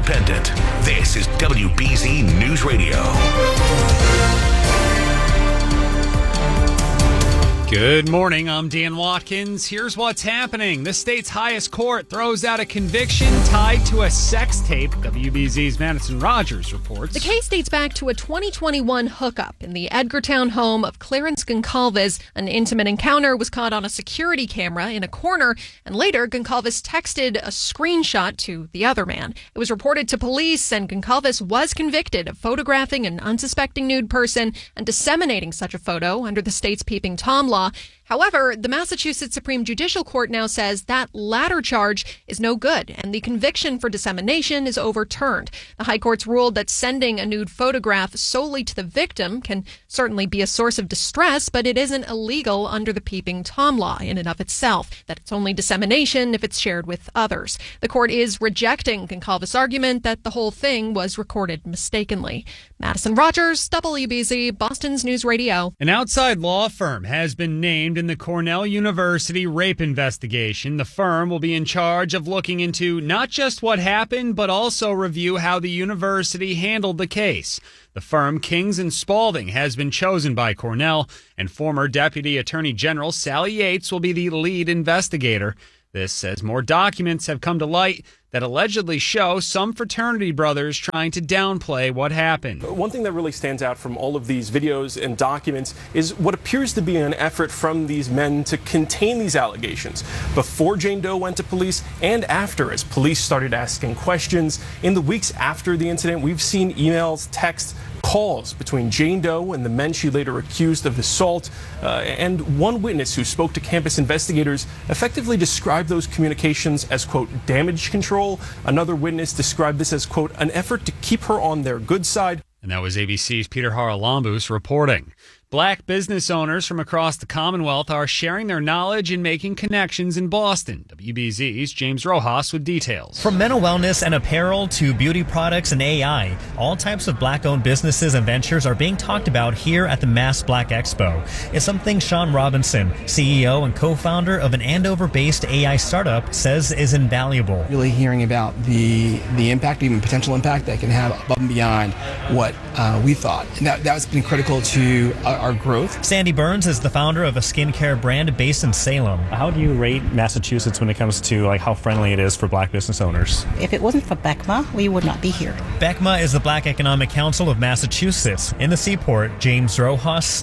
independent. This is WBZ News Radio. Good morning, I'm Dan Watkins. Here's what's happening. The state's highest court throws out a conviction tied to a sex tape. WBZ's Madison Rogers reports. The case dates back to a 2021 hookup in the Edgartown home of Clarence Goncalves. An intimate encounter was caught on a security camera in a corner, and later Goncalves texted a screenshot to the other man. It was reported to police, and Goncalves was convicted of photographing an unsuspecting nude person and disseminating such a photo under the state's Peeping Tom law. However, the Massachusetts Supreme Judicial Court now says that latter charge is no good, and the conviction for dissemination is overturned. The High Court's ruled that sending a nude photograph solely to the victim can certainly be a source of distress, but it isn't illegal under the Peeping Tom law in and of itself, that it's only dissemination if it's shared with others. The court is rejecting Goncalves' argument that the whole thing was recorded mistakenly. Madison Rogers, WBZ, Boston's News Radio. An outside law firm has been named in the Cornell University rape investigation. The firm will be in charge of looking into not just what happened, but also review how the university handled the case. The firm, Kings and Spalding, has been chosen by Cornell, and former Deputy Attorney General Sally Yates will be the lead investigator. This says more documents have come to light that allegedly show some fraternity brothers trying to downplay what happened. One thing that really stands out from all of these videos and documents is what appears to be an effort from these men to contain these allegations before Jane Doe went to police and after, as police started asking questions. In the weeks after the incident, we've seen emails, texts, calls between Jane Doe and the men she later accused of assault, and one witness who spoke to campus investigators effectively described those communications as, quote, damage control. Another witness described this as, quote, an effort to keep her on their good side. And that was ABC's Peter Haralambous reporting. Black business owners from across the Commonwealth are sharing their knowledge and making connections in Boston. WBZ's James Rojas with details. From mental wellness and apparel to beauty products and AI, all types of Black-owned businesses and ventures are being talked about here at the Mass Black Expo. It's something Sean Robinson, CEO and co-founder of an Andover-based AI startup, says is invaluable. Really hearing about the impact, even potential impact that can have above and beyond what we thought. And that's been critical to our growth. Sandy Burns is the founder of a skincare brand based in Salem. How do you rate Massachusetts when it comes to how friendly it is for Black business owners? If it wasn't for BECMA, we would not be here. BECMA is the Black Economic Council of Massachusetts. In the Seaport, James Rojas,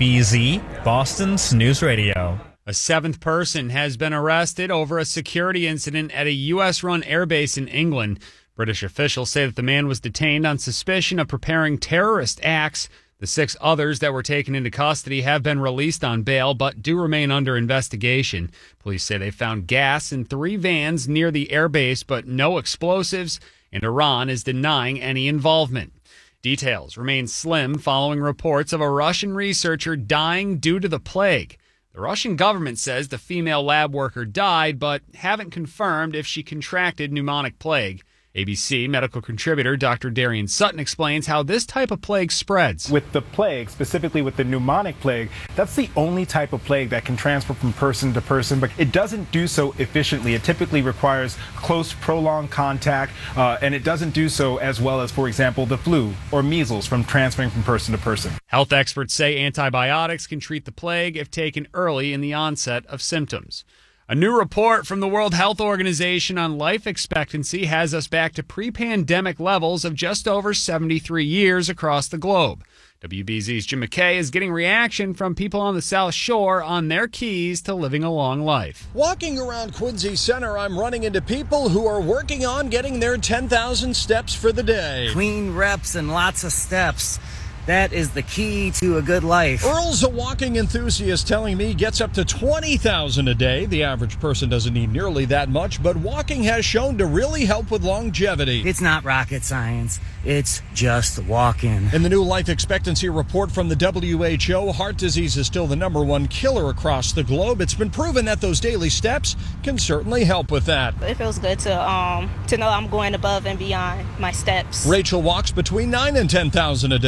WBZ, Boston's News Radio. A seventh person has been arrested over a security incident at a U.S.-run airbase in England. British officials say that the man was detained on suspicion of preparing terrorist acts. The 6 others that were taken into custody have been released on bail, but do remain under investigation. Police say they found gas in 3 vans near the airbase, but no explosives, and Iran is denying any involvement. Details remain slim following reports of a Russian researcher dying due to the plague. The Russian government says the female lab worker died, but haven't confirmed if she contracted pneumonic plague. ABC medical contributor Dr. Darian Sutton explains how this type of plague spreads. With the plague, specifically with the pneumonic plague, that's the only type of plague that can transfer from person to person, but it doesn't do so efficiently. It typically requires close, prolonged contact, and it doesn't do so as well as, for example, the flu or measles from transferring from person to person. Health experts say antibiotics can treat the plague if taken early in the onset of symptoms. A new report from the World Health Organization on life expectancy has us back to pre-pandemic levels of just over 73 years across the globe. WBZ's Jim McKay is getting reaction from people on the South Shore on their keys to living a long life. Walking around Quincy Center, I'm running into people who are working on getting their 10,000 steps for the day. Clean reps and lots of steps. That is the key to a good life. Earl's a walking enthusiast telling me gets up to 20,000 a day. The average person doesn't need nearly that much, but walking has shown to really help with longevity. It's not rocket science. It's just walking. In the new life expectancy report from the WHO, heart disease is still the #1 killer across the globe. It's been proven that those daily steps can certainly help with that. It feels good to know I'm going above and beyond my steps. Rachel walks between 9,000 and 10,000 a day. Gonna make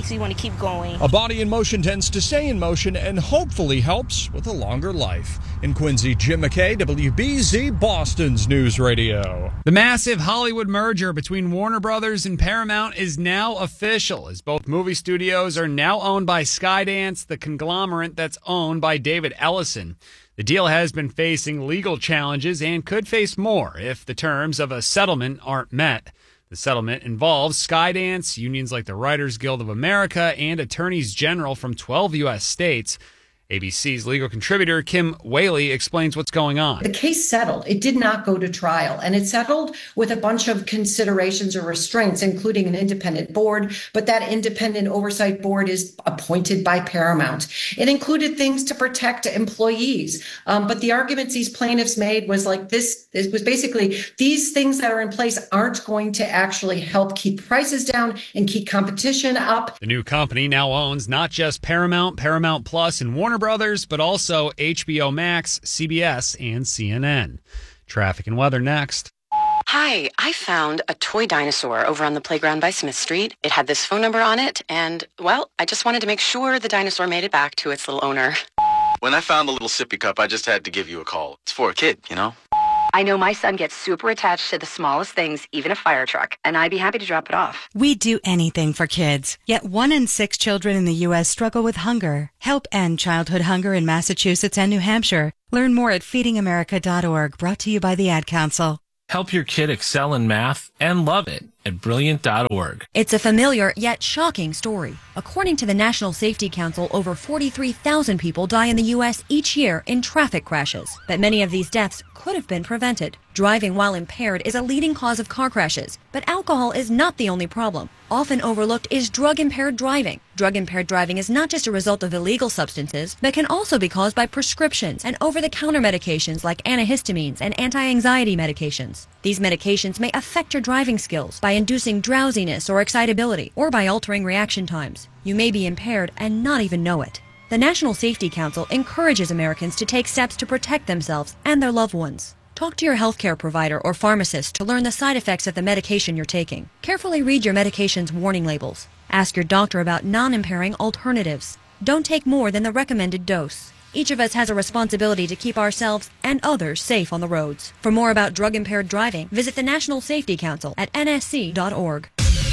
makes me want to keep going. A body in motion tends to stay in motion and hopefully helps with a longer life. In Quincy, Jim McKay, WBZ, Boston's News Radio. The massive Hollywood merger between Warner Brothers and Paramount is now official, as both movie studios are now owned by Skydance, the conglomerate that's owned by David Ellison. The deal has been facing legal challenges and could face more if the terms of a settlement aren't met. The settlement involves Skydance, unions like the Writers Guild of America, and attorneys general from 12 U.S. states. ABC's legal contributor Kim Whaley explains what's going on. The case settled. It did not go to trial, and it settled with a bunch of considerations or restraints, including an independent board, but that independent oversight board is appointed by Paramount. It included things to protect employees, but the arguments these plaintiffs made was like this. It was basically these things that are in place aren't going to actually help keep prices down and keep competition up. The new company now owns not just Paramount, Paramount Plus, and Warner Brothers, but also HBO Max, CBS, and CNN. Traffic and weather next. Hi, I found a toy dinosaur over on the playground by Smith Street. It had this phone number on it, and, well, I just wanted to make sure the dinosaur made it back to its little owner. When I found the little sippy cup, I just had to give you a call. It's for a kid, you know? I know my son gets super attached to the smallest things, even a fire truck, and I'd be happy to drop it off. We'd do anything for kids, yet 1 in 6 children in the U.S. struggle with hunger. Help end childhood hunger in Massachusetts and New Hampshire. Learn more at feedingamerica.org, brought to you by the Ad Council. Help your kid excel in math and love it at Brilliant.org. It's a familiar yet shocking story. According to the National Safety Council, over 43,000 people die in the U.S. each year in traffic crashes, but many of these deaths could have been prevented. Driving while impaired is a leading cause of car crashes, but alcohol is not the only problem. Often overlooked is drug-impaired driving. Drug-impaired driving is not just a result of illegal substances, but can also be caused by prescriptions and over-the-counter medications like antihistamines and anti-anxiety medications. These medications may affect your driving skills by inducing drowsiness or excitability, or by altering reaction times. You may be impaired and not even know it. The National Safety Council encourages Americans to take steps to protect themselves and their loved ones. Talk to your healthcare provider or pharmacist to learn the side effects of the medication you're taking. Carefully read your medication's warning labels. Ask your doctor about non-impairing alternatives. Don't take more than the recommended dose. Each of us has a responsibility to keep ourselves and others safe on the roads. For more about drug-impaired driving, visit the National Safety Council at nsc.org.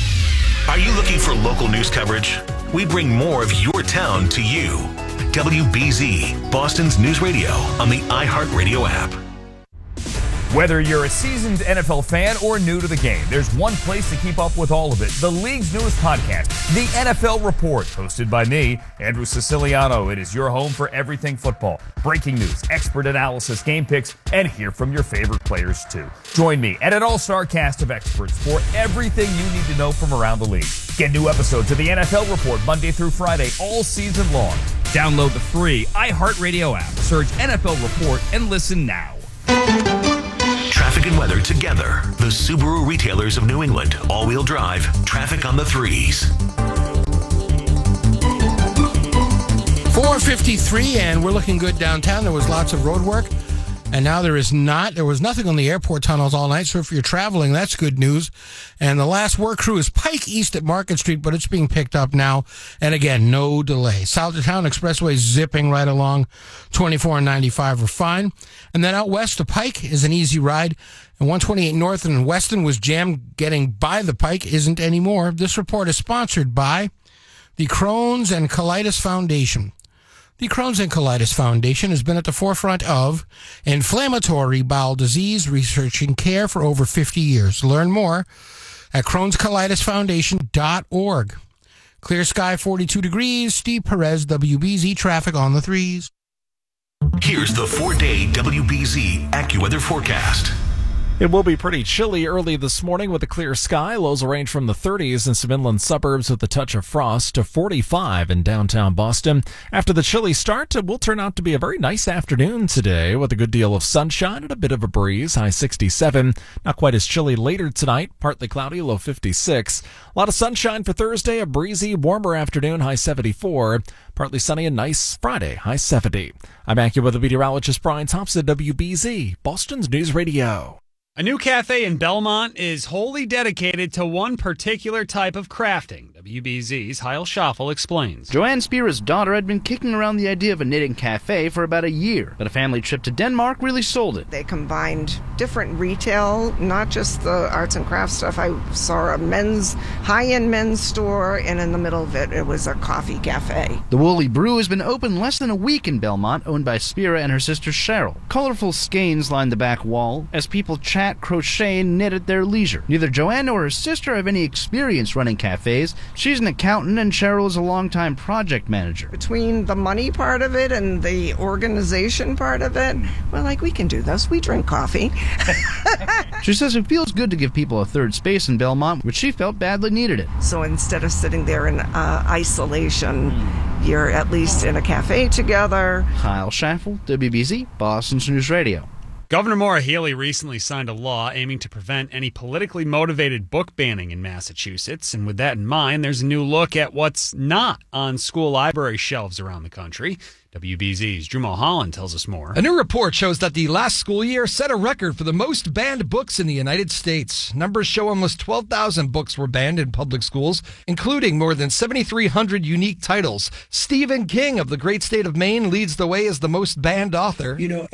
Are you looking for local news coverage? We bring more of your town to you. WBZ, Boston's News Radio on the iHeartRadio app. Whether you're a seasoned NFL fan or new to the game, there's one place to keep up with all of it. The league's newest podcast, The NFL Report, hosted by me, Andrew Siciliano. It is your home for everything football. Breaking news, expert analysis, game picks, and hear from your favorite players too. Join me and an all-star cast of experts for everything you need to know from around the league. Get new episodes of The NFL Report Monday through Friday all season long. Download the free iHeartRadio app, search NFL Report, and listen now. Traffic and weather together. The Subaru retailers of New England. All-wheel drive. Traffic on the 3s. 4:53, and we're looking good downtown. There was lots of road work, and now there is not. There was nothing on the airport tunnels all night, so if you're traveling, that's good news. And the last work crew is Pike East at Market Street, but it's being picked up now. And again, no delay. South of Town Expressway zipping right along. 24 and 95 are fine. And then out west, the Pike is an easy ride. And 128 North and Weston was jammed. Getting by the Pike isn't anymore. This report is sponsored by the Crohn's and Colitis Foundation. The Crohn's and Colitis Foundation has been at the forefront of inflammatory bowel disease research and care for over 50 years. Learn more at Crohn'sColitisFoundation.org. Clear sky, 42 degrees. Steve Perez, WBZ traffic on the 3s. Here's the 4-day WBZ AccuWeather forecast. It will be pretty chilly early this morning with a clear sky. Lows will range from the 30s in some inland suburbs with a touch of frost to 45 in downtown Boston. After the chilly start, it will turn out to be a very nice afternoon today with a good deal of sunshine and a bit of a breeze, high 67. Not quite as chilly later tonight, partly cloudy, low 56. A lot of sunshine for Thursday, a breezy, warmer afternoon, high 74. Partly sunny and nice Friday, high 70. I'm AccuWeather meteorologist Brian Thompson, WBZ, Boston's News Radio. A new cafe in Belmont is wholly dedicated to one particular type of crafting. WBZ's Heil Schaffel explains. Joanne Spira's daughter had been kicking around the idea of a knitting cafe for about a year, but a family trip to Denmark really sold it. They combined different retail, not just the arts and crafts stuff. I saw a high-end men's store, and in the middle of it was a coffee cafe. The Woolly Brew has been open less than a week in Belmont, owned by Spira and her sister Cheryl. Colorful skeins line the back wall as people chat, crochet, and knit at their leisure. Neither Joanne nor her sister have any experience running cafes. She's an accountant and Cheryl is a longtime project manager. Between the money part of it and the organization part of it, we can do this. We drink coffee. She says it feels good to give people a third space in Belmont, which she felt badly needed it. So instead of sitting there in isolation, you're at least in a cafe together. Heil Schaffel, WBZ, Boston's News Radio. Governor Maura Healey recently signed a law aiming to prevent any politically motivated book banning in Massachusetts. And with that in mind, there's a new look at what's not on school library shelves around the country. WBZ's Drew Mulholland tells us more. A new report shows that the last school year set a record for the most banned books in the United States. Numbers show almost 12,000 books were banned in public schools, including more than 7,300 unique titles. Stephen King of the great state of Maine leads the way as the most banned author.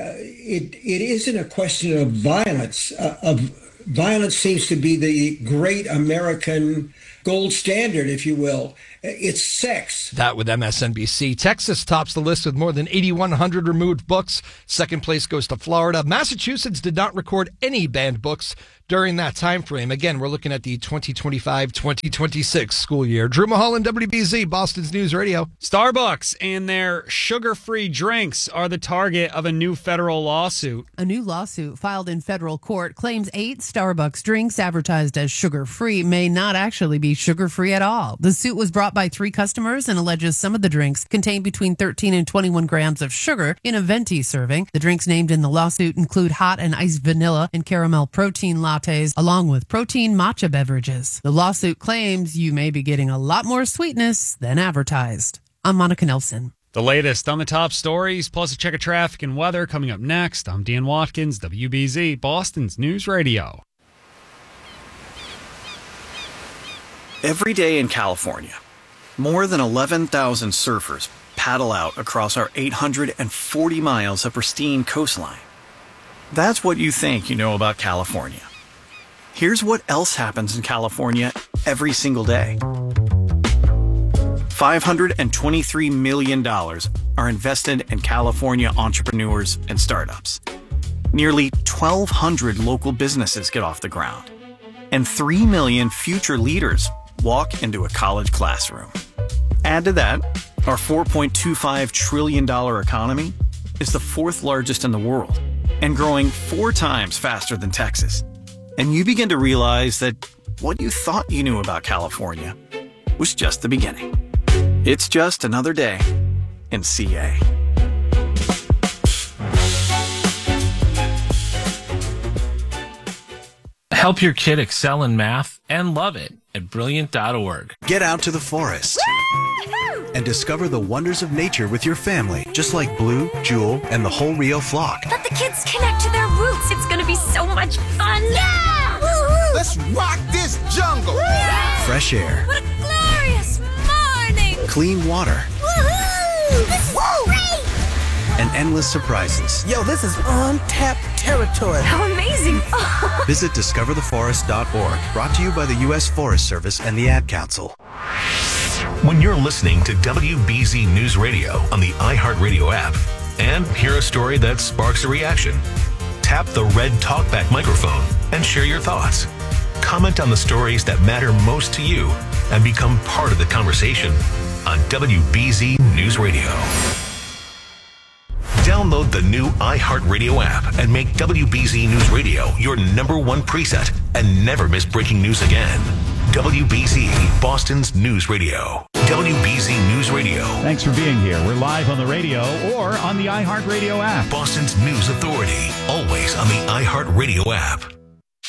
It isn't a question of violence. Violence seems to be the great American gold standard, if you will. It's sex. That with MSNBC. Texas tops the list with more than 8,100 removed books. Second place goes to Florida. Massachusetts did not record any banned books during that time frame. Again, we're looking at the 2025-2026 school year. Drew Mulholland, WBZ, Boston's News Radio. Starbucks and their sugar-free drinks are the target of a new federal lawsuit. A new lawsuit filed in federal court claims 8 Starbucks drinks advertised as sugar-free may not actually be sugar-free at all. The suit was brought by 3 customers and alleges some of the drinks contain between 13 and 21 grams of sugar in a venti serving. The drinks named in the lawsuit include hot and iced vanilla and caramel protein lattes, along with protein matcha beverages. The lawsuit claims you may be getting a lot more sweetness than advertised. I'm Monica Nelson. The latest on the top stories, plus a check of traffic and weather coming up next. I'm Dan Watkins, WBZ, Boston's News Radio. Every day in California, more than 11,000 surfers paddle out across our 840 miles of pristine coastline. That's what you think you know about California. Here's what else happens in California every single day. $523 million are invested in California entrepreneurs and startups. Nearly 1,200 local businesses get off the ground. And 3 million future leaders walk into a college classroom. Add to that, our $4.25 trillion economy is the 4th largest in the world and growing 4 times faster than Texas. And you begin to realize that what you thought you knew about California was just the beginning. It's just another day in CA. Help your kid excel in math and love it at Brilliant.org. Get out to the forest and discover the wonders of nature with your family, just like Blue, Jewel, and the whole Rio flock. Let the kids connect to their roots. It's going to be so much fun. Yeah! Woo-hoo! Let's rock this jungle. Yeah! Fresh air. What a glorious morning. Clean water. Woohoo! This is great. And endless surprises. Yo, this is untapped territory. How amazing. Visit discovertheforest.org. Brought to you by the U.S. Forest Service and the Ad Council. When you're listening to WBZ News Radio on the iHeartRadio app and hear a story that sparks a reaction, tap the red TalkBack microphone and share your thoughts. Comment on the stories that matter most to you and become part of the conversation on WBZ News Radio. Download the new iHeartRadio app and make WBZ News Radio your #1 preset and never miss breaking news again. WBZ, Boston's News Radio. WBZ News Radio. Thanks for being here. We're live on the radio or on the iHeartRadio app. Boston's News Authority. Always on the iHeartRadio app.